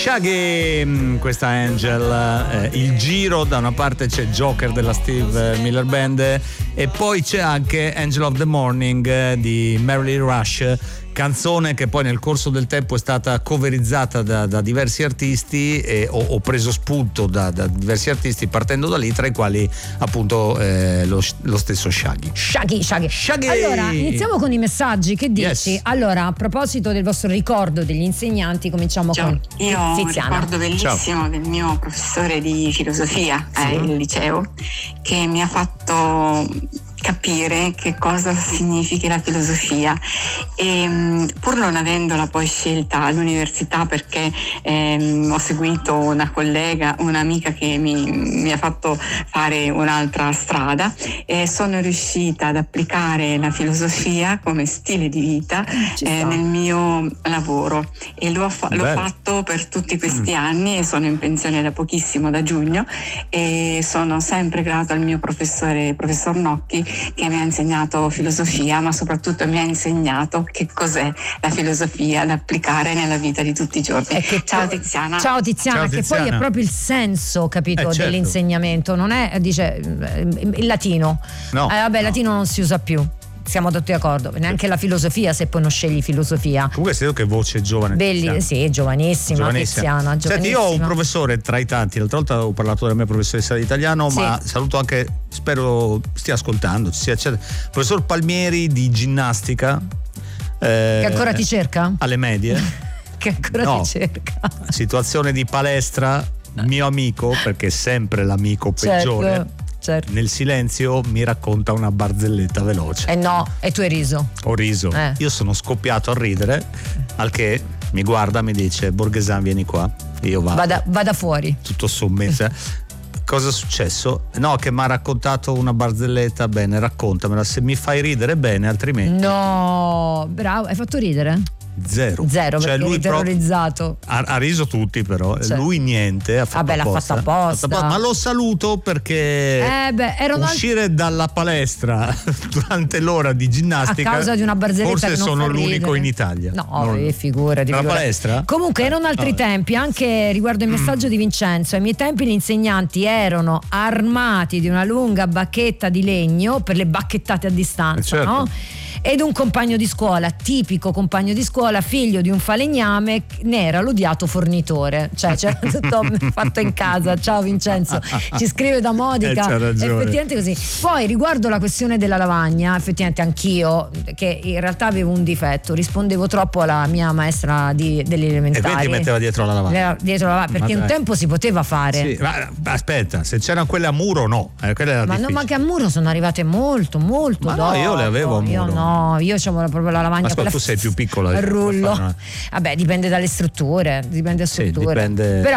Shaggy, questa Angel, il giro, da una parte c'è Joker della Steve Miller Band e poi c'è anche Angel of the Morning di Marilyn Rush, canzone che poi nel corso del tempo è stata coverizzata da diversi artisti e ho preso spunto da diversi artisti partendo da lì, tra i quali appunto lo stesso Shaggy. Allora iniziamo con i messaggi, che dici? Yes. Allora, a proposito del vostro ricordo degli insegnanti, cominciamo con io ho un Tiziana. ricordo bellissimo del mio professore di filosofia al liceo, che mi ha fatto capire che cosa significhi la filosofia e pur non avendola poi scelta all'università, perché ho seguito un'amica che mi ha fatto fare un'altra strada, e sono riuscita ad applicare la filosofia come stile di vita nel mio lavoro, e l'ho fatto per tutti questi anni, e sono in pensione da pochissimo, da giugno, e sono sempre grata al mio professor Nocchi, che mi ha insegnato filosofia, ma soprattutto mi ha insegnato che cos'è la filosofia da applicare nella vita di tutti i giorni. Ciao Tiziana. Ciao Tiziana, che poi è proprio il senso, capito, certo, dell'insegnamento, non è, dice, il latino. No. Vabbè, il latino non si usa più. Siamo tutti d'accordo, neanche la filosofia, se poi non scegli filosofia. Comunque sei che voce giovane. Belli, sì, giovanissima. Tiziana. Senti, io ho un professore tra i tanti, l'altra volta ho parlato della mia professoressa di italiano, sì, ma saluto anche, spero stia ascoltando, il professor Palmieri di ginnastica. Che ancora ti cerca? Alle medie. Che ancora ti cerca. Situazione di palestra, mio amico, perché è sempre l'amico peggiore. Certo. Nel silenzio mi racconta una barzelletta veloce. No, e tu hai riso. Ho riso. Io sono scoppiato a ridere, al che mi guarda, mi dice: Borghesan, vieni qua. Io vada fuori. Tutto sommesso. Cosa è successo? No, che mi ha raccontato una barzelletta. Bene, raccontamela. Se mi fai ridere, bene, altrimenti. No, bravo, hai fatto ridere? Zero, perché lui terrorizzato. Ha riso tutti, però lui niente, ha fatto l'ha fatto apposta. Ma lo saluto perché uscire dalla palestra durante l'ora di ginnastica a causa di una barzelletta, forse che non sono fa l'unico ridere in Italia. Figurati. La palestra? Comunque erano altri tempi, anche riguardo il messaggio di Vincenzo. Ai miei tempi gli insegnanti erano armati di una lunga bacchetta di legno per le bacchettate a distanza, certo, no? Ed un compagno di scuola, tipico compagno di scuola, figlio di un falegname, ne era l'odiato fornitore. Cioè c'era tutto fatto in casa. Ciao Vincenzo, ci scrive da Modica. Effettivamente così. Poi riguardo la questione della lavagna, effettivamente anch'io, che in realtà avevo un difetto, rispondevo troppo alla mia maestra delle elementari. E poi ti metteva dietro la lavagna. Perché un tempo si poteva fare. Sì, ma aspetta, se c'erano quelle a muro no, quella era difficile. Ma che a muro sono arrivate molto dopo. No, io le avevo a muro. Io c'avevo proprio la lavagna. Ma tu sei più piccola. Il rullo. Vabbè, dipende dalle strutture. Dipende. Però